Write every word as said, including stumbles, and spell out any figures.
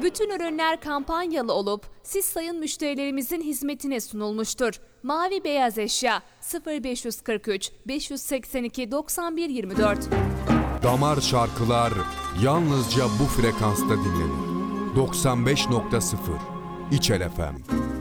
Bütün ürünler kampanyalı olup siz sayın müşterilerimizin hizmetine sunulmuştur. Mavi beyaz eşya sıfır beş kırk üç beş seksen iki doksan bir yirmi dört. Damar şarkılar yalnızca bu frekansta dinlenir. doksan beş nokta sıfır İçel F M.